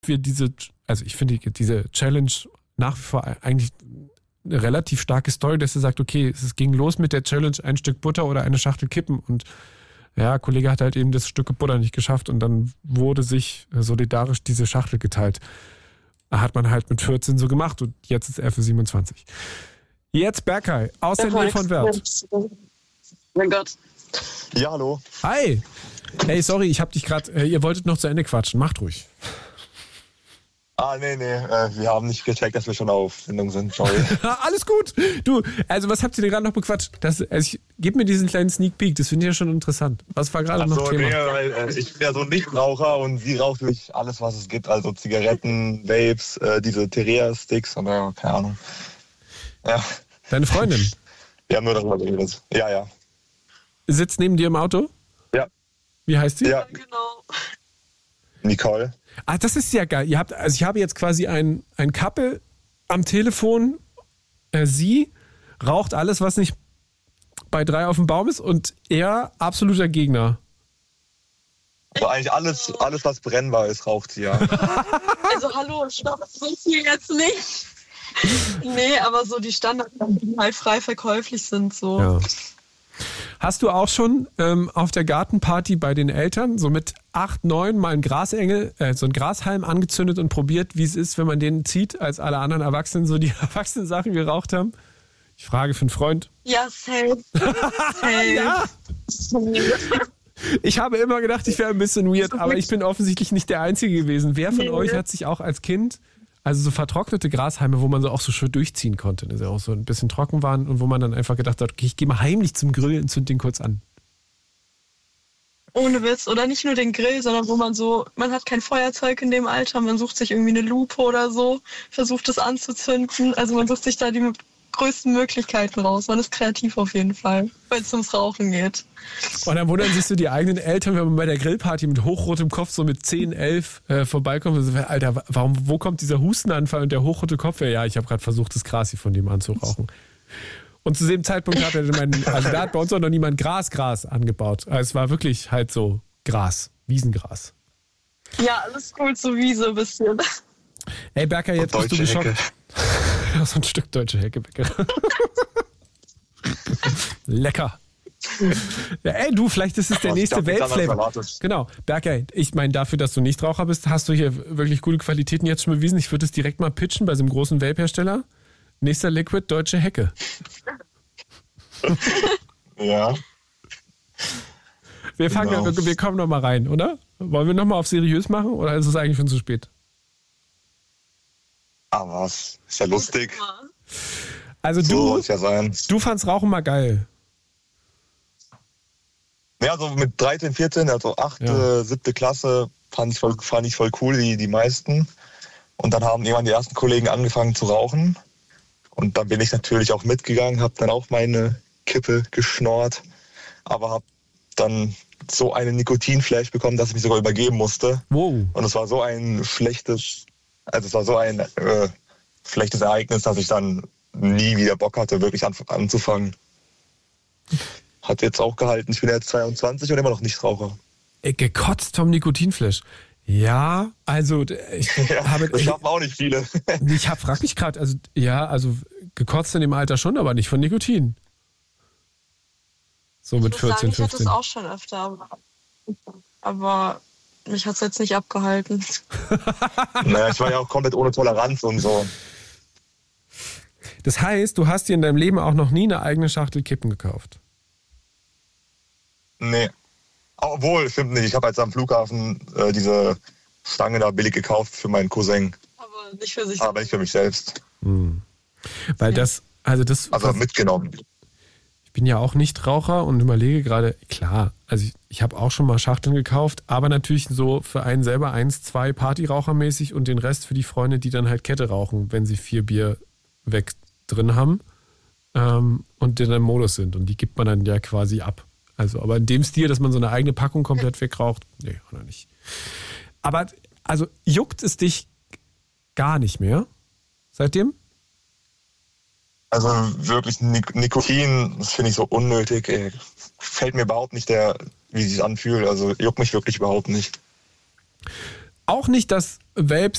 ich finde diese Challenge nach wie vor eigentlich eine relativ starke Story, dass er sagt, okay, es ging los mit der Challenge, ein Stück Butter oder eine Schachtel Kippen und ja, Kollege hat halt eben das Stück Butter nicht geschafft und dann wurde sich solidarisch diese Schachtel geteilt. Hat man halt mit 14 so gemacht und jetzt ist er für 27. Jetzt Berkay, aus der Nähe von Wörth. Mein Gott. Ja, hallo. Hi. Hey, sorry, ich hab dich gerade, ihr wolltet noch zu Ende quatschen, macht ruhig. Nee, wir haben nicht gecheckt, dass wir schon auf Sendung sind, sorry. Alles gut. Du, also was habt ihr denn gerade noch bequatscht? Gib mir diesen kleinen Sneak Peek, das finde ich ja schon interessant. Was war gerade noch Thema? Nee, weil, ich bin ja so ein Nichtraucher und sie raucht wirklich alles, was es gibt. Also Zigaretten, Vapes, diese Terea-Sticks und keine Ahnung. Ja. Deine Freundin? Wir haben nur darüber geredet. Ja. Sitzt neben dir im Auto? Ja. Wie heißt sie? Ja, genau. Nicole. Ah, das ist ja geil. Ich habe jetzt quasi ein Couple am Telefon. Sie raucht alles, was nicht bei 3 auf dem Baum ist und er absoluter Gegner. Also eigentlich alles, was brennbar ist, raucht sie, ja. Also hallo, stopp, so viel jetzt nicht. Nee, aber so die Standards, die halt frei verkäuflich sind, so. Ja. Hast du auch schon auf der Gartenparty bei den Eltern so mit 8, 9 mal einen so einen Grashalm angezündet und probiert, wie es ist, wenn man den zieht, als alle anderen Erwachsenen so die erwachsenen Sachen geraucht haben? Ich frage für einen Freund. Ja, safe. Ja. Ich habe immer gedacht, ich wäre ein bisschen weird, aber ich bin offensichtlich nicht der Einzige gewesen. Wer von euch hat sich auch als Kind, also so vertrocknete Grashalme, wo man so auch so schön durchziehen konnte, dass sie auch so ein bisschen trocken waren und wo man dann einfach gedacht hat, okay, ich gehe mal heimlich zum Grill und zünd den kurz an. Ohne Witz. Oder nicht nur den Grill, sondern wo man hat kein Feuerzeug in dem Alter, man sucht sich irgendwie eine Lupe oder so, versucht es anzuzünden. Also man sucht sich da die größten Möglichkeiten raus. Man ist kreativ auf jeden Fall, wenn es ums Rauchen geht. Und dann wundern sich so die eigenen Eltern, wenn man bei der Grillparty mit hochrotem Kopf so mit 10, 11 vorbeikommt. Und so, Alter, wo kommt dieser Hustenanfall und der hochrote Kopf? Ja, ich habe gerade versucht, das Gras hier von dem anzurauchen. Und zu dem Zeitpunkt hat da hat bei uns auch noch niemand Gras angebaut. Also es war wirklich halt so Gras, Wiesengras. Ja, alles cool, so Wiese ein bisschen. Ey, Berkay, jetzt bist du geschockt. Hecke. Ja, so ein Stück deutsche Hecke, Berkay. Lecker. Ja, ey, du, vielleicht ist es der nächste Weltflavor. Genau, Berkay, ich meine, dafür, dass du Nichtraucher bist, hast du hier wirklich gute Qualitäten jetzt schon bewiesen. Ich würde es direkt mal pitchen bei so einem großen Vape-Hersteller. Nächster Liquid, deutsche Hecke. Ja. Wir kommen noch mal rein, oder? Wollen wir noch mal auf seriös machen oder ist es eigentlich schon zu spät? Aber was? Ist ja lustig. Also So soll es ja sein. du fandst Rauchen mal geil. Ja, so mit 13, 14, also 8., 7. Klasse fand ich voll cool, die meisten. Und dann haben irgendwann die ersten Kollegen angefangen zu rauchen. Und dann bin ich natürlich auch mitgegangen, habe dann auch meine Kippe geschnorrt, aber habe dann so einen Nikotinflash bekommen, dass ich mich sogar übergeben musste. Wow. Und es war so ein schlechtes Ereignis, dass ich dann nie wieder Bock hatte, wirklich anzufangen. Hat jetzt auch gehalten. Ich bin jetzt 22 und immer noch Nichtraucher. Gekotzt vom Nikotinflash. Ja, also das schaffen auch nicht viele. Ich frag mich gerade, also gekotzt in dem Alter schon, aber nicht von Nikotin. So mit 14, 15. Ich hatte es auch schon öfter, aber mich hat es jetzt nicht abgehalten. Naja, ich war ja auch komplett ohne Toleranz und so. Das heißt, du hast dir in deinem Leben auch noch nie eine eigene Schachtel Kippen gekauft? Nee. Obwohl, stimmt nicht. Ich habe jetzt am Flughafen diese Stange da billig gekauft für meinen Cousin. Aber nicht für sich. Aber nicht für mich selbst. Weil also mitgenommen. Ich bin ja auch Nichtraucher und überlege gerade, klar, also ich habe auch schon mal Schachteln gekauft, aber natürlich so für einen selber 1, 2 Partyrauchermäßig und den Rest für die Freunde, die dann halt Kette rauchen, wenn sie 4 Bier weg drin haben und in einem Modus sind. Und die gibt man dann ja quasi ab. Also, aber in dem Stil, dass man so eine eigene Packung komplett wegraucht, nee, oder nicht. Aber, also, juckt es dich gar nicht mehr seitdem? Also wirklich Nikotin, das finde ich so unnötig. Fällt mir überhaupt nicht wie es sich anfühlt. Also juckt mich wirklich überhaupt nicht. Auch nicht, dass Vapes